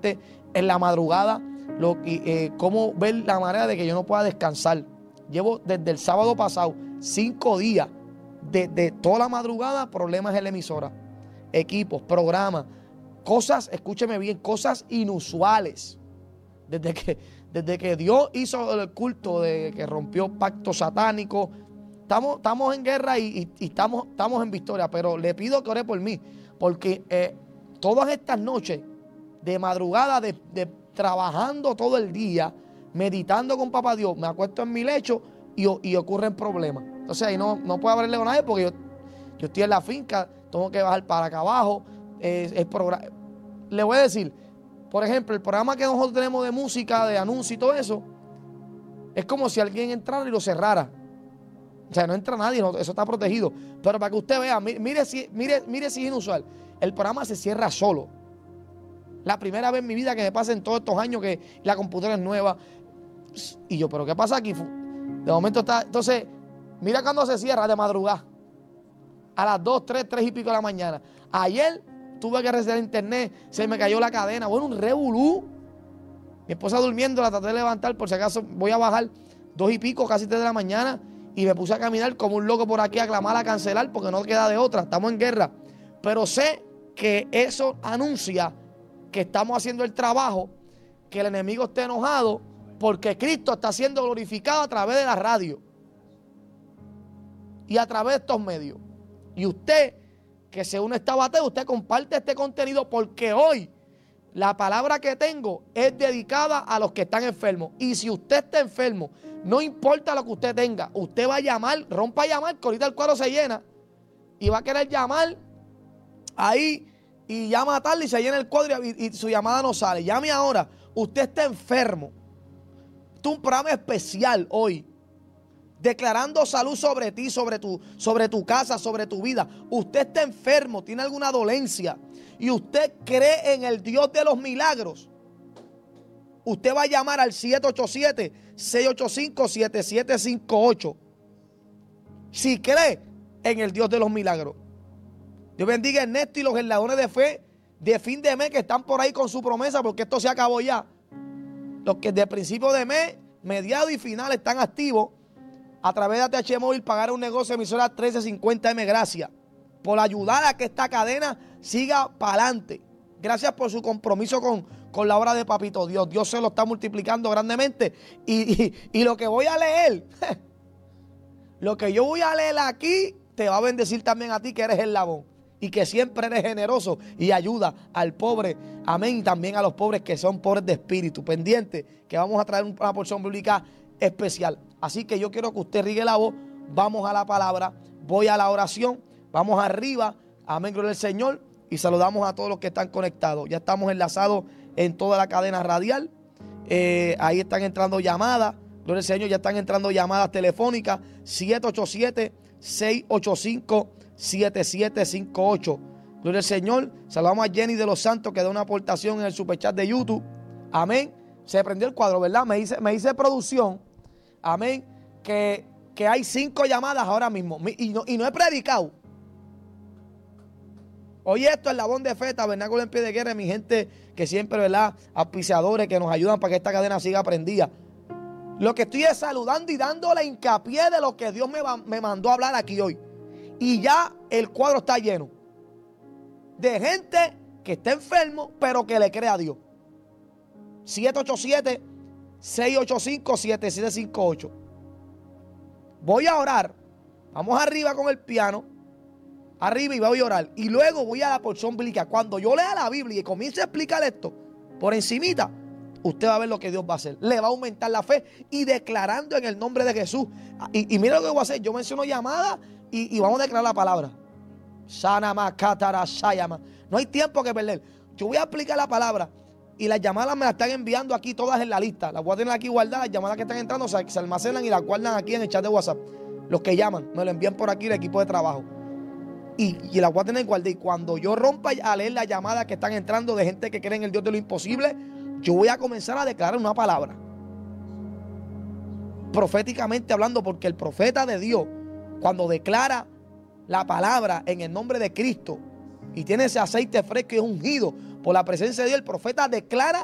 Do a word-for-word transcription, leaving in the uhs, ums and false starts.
especialmente en la madrugada, lo, eh, cómo ver la manera de que yo no pueda descansar. Llevo desde el sábado pasado cinco días, desde de toda la madrugada, problemas en la emisora, equipos, programas, cosas, escúcheme bien, cosas inusuales. Desde que, desde que Dios hizo el culto de que rompió pacto satánico, estamos, estamos en guerra y, y, y estamos, estamos en victoria. Pero le pido que ore por mí, porque eh, todas estas noches de madrugada, de, de trabajando todo el día, meditando con papá Dios, me acuesto en mi lecho y, y ocurren problemas. Entonces ahí no, no puedo hablarle con nadie porque yo, yo estoy en la finca, tengo que bajar para acá abajo. Eh, el programa, le voy a decir, por ejemplo, el programa que nosotros tenemos de música, de anuncio y todo eso, es como si alguien entrara y lo cerrara. O sea, no entra nadie, no, eso está protegido. Pero para que usted vea, mire, mire, si, mire, mire si es inusual, el programa se cierra solo. La primera vez en mi vida que me pasa en todos estos años que la computadora es nueva. Y yo, ¿pero qué pasa aquí? De momento está, entonces, mira cuando se cierra de madrugada. A las dos, tres, tres y pico de la mañana. Ayer tuve que resetear internet, se me cayó la cadena. Bueno, un revolú. Mi esposa durmiendo, la traté de levantar, por si acaso voy a bajar dos y pico, casi tres de la mañana. Y me puse a caminar como un loco por aquí a clamar, a cancelar, porque no queda de otra. Estamos en guerra. Pero sé que eso anuncia que estamos haciendo el trabajo, que el enemigo esté enojado, porque Cristo está siendo glorificado a través de la radio y a través de estos medios. Y usted, que se une a esta batalla, usted comparte este contenido, porque hoy la palabra que tengo es dedicada a los que están enfermos. Y si usted está enfermo, no importa lo que usted tenga, usted va a llamar, rompa a llamar, que ahorita el cuadro se llena, y va a querer llamar ahí, y llama tarde y se llena el cuadro y, y su llamada no sale. Llame ahora. Usted está enfermo. Esto es un programa especial hoy, declarando salud sobre ti, sobre tu, sobre tu casa, sobre tu vida. Usted está enfermo, tiene alguna dolencia y usted cree en el Dios de los milagros. Usted va a llamar al siete ocho siete, seis ocho cinco, siete siete cinco ocho. Si cree en el Dios de los milagros. Dios bendiga a Ernesto y los escaladones de fe de fin de mes que están por ahí con su promesa, porque esto se acabó ya. Los que de principio de mes, mediado y final están activos a través de A T H Móvil, pagar un negocio de emisora trece cincuenta M. Gracias por ayudar a que esta cadena siga para adelante. Gracias por su compromiso con, con la obra de Papito Dios. Dios se lo está multiplicando grandemente. Y, y, y lo que voy a leer, lo que yo voy a leer aquí, te va a bendecir también a ti que eres el labón. Y que siempre eres generoso y ayuda al pobre, amén, y también a los pobres que son pobres de espíritu. Pendiente, que vamos a traer una porción bíblica especial. Así que yo quiero que usted riegue la voz, vamos a la palabra, voy a la oración, vamos arriba, amén, gloria al Señor, y saludamos a todos los que están conectados. Ya estamos enlazados en toda la cadena radial, eh, ahí están entrando llamadas, gloria al Señor, ya están entrando llamadas telefónicas, siete ocho siete, seis ocho cinco, siete siete cinco ocho. Gloria al Señor. Saludamos a Jenny de los Santos, que da una aportación en el superchat de YouTube. Amén. Se prendió el cuadro, ¿verdad? Me dice, me dice producción, amén, que, que hay cinco llamadas ahora mismo. Y no, y no he predicado. Oye, esto es Labón de Fe, Tabernáculo en Pie de Guerra, mi gente que siempre, ¿verdad? Auspiciadores que nos ayudan para que esta cadena siga prendida. Lo que estoy es saludando y dándole hincapié de lo que Dios me, me mandó a hablar aquí hoy. Y ya el cuadro está lleno de gente que está enfermo, pero que le cree a Dios. siete ocho siete, seis ocho cinco, siete siete cinco ocho. Voy a orar. Vamos arriba con el piano. Arriba y voy a orar. Y luego voy a la porción bíblica. Cuando yo lea la Biblia y comience a explicar esto por encimita, usted va a ver lo que Dios va a hacer. Le va a aumentar la fe y declarando en el nombre de Jesús. Y, y mira lo que voy a hacer. Yo menciono llamadas. Y, y vamos a declarar la palabra. No hay tiempo que perder. Yo voy a explicar la palabra. Y las llamadas me las están enviando aquí todas en la lista. Las voy a tener aquí guardadas. Las llamadas que están entrando se, se almacenan y las guardan aquí en el chat de WhatsApp. Los que llaman me lo envían por aquí el equipo de trabajo. Y, y las voy a tener guardadas. Y cuando yo rompa a leer las llamadas que están entrando de gente que cree en el Dios de lo imposible, yo voy a comenzar a declarar una palabra. Proféticamente hablando, porque el profeta de Dios, cuando declara la palabra en el nombre de Cristo y tiene ese aceite fresco y es ungido por la presencia de Dios, el profeta declara